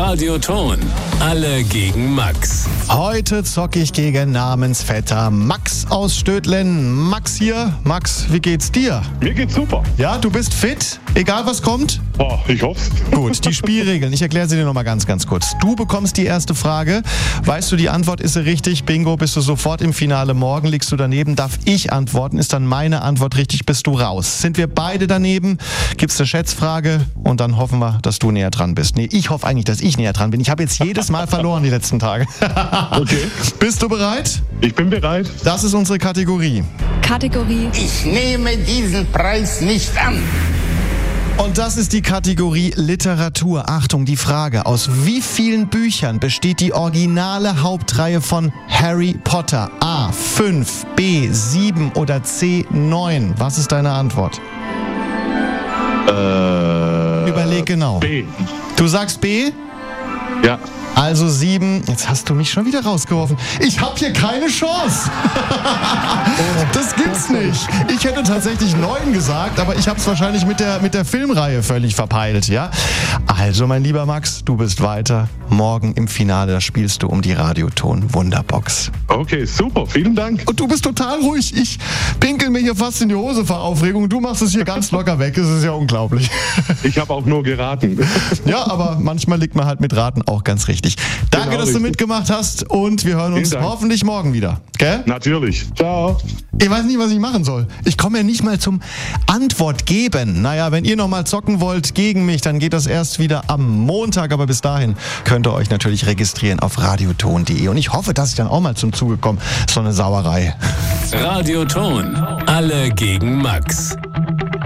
Radioton. Alle gegen Max. Heute zocke ich gegen Namensvetter Max aus Stödlen. Max hier. Max, wie geht's dir? Mir geht's super. Ja, du bist fit? Egal was kommt? Oh, ich hoff's. Gut, die Spielregeln. Ich erkläre sie dir nochmal ganz kurz. Du bekommst die erste Frage. Weißt du, die Antwort ist sie richtig? Bingo, bist du sofort im Finale. Morgen liegst du daneben. Darf ich antworten? Ist dann meine Antwort richtig? Bist du raus? Sind wir beide daneben? Gibt's eine Schätzfrage? Und dann hoffen wir, dass du näher dran bist. Nee, ich hoffe eigentlich, dass ich näher dran bin. Ich habe jetzt jedes Mal verloren die letzten Tage. Okay. Bist du bereit? Ich bin bereit. Das ist unsere Kategorie. Ich nehme diesen Preis nicht an. Und das ist die Kategorie Literatur. Achtung, die Frage: Aus wie vielen Büchern besteht die originale Hauptreihe von Harry Potter? A. 5, B. 7 oder C. 9? Was ist deine Antwort? Überleg genau. B. Du sagst B? Ja. Also 7. Jetzt hast du mich schon wieder rausgeworfen. Ich habe hier keine Chance. Das gibt's nicht. Ich hätte tatsächlich 9 gesagt, aber ich habe es wahrscheinlich mit der Filmreihe völlig verpeilt, ja? Also, mein lieber Max, du bist weiter. Morgen im Finale, da spielst du um die Radioton Wunderbox. Okay, super. Vielen Dank. Und du bist total ruhig. Ich pinkel mir hier fast in die Hose vor Aufregung. Du machst es hier ganz locker weg. Es ist ja unglaublich. Ich habe auch nur geraten. Ja, aber manchmal liegt man halt mit Raten auch ganz richtig. Danke, Genau, dass du richtig. mitgemacht hast und wir hören uns Vielen Dank. hoffentlich morgen wieder. Gell? Natürlich. Ciao. Ich weiß nicht, was ich machen soll. Ich komme ja nicht mal zum Antwort geben. Naja, wenn ihr nochmal zocken wollt gegen mich, dann geht das erst wieder am Montag. Aber bis dahin könnt ihr euch natürlich registrieren auf radioton.de. Und ich hoffe, dass ich dann auch mal zum Zuge komme. So eine Sauerei. Radioton. Alle gegen Max.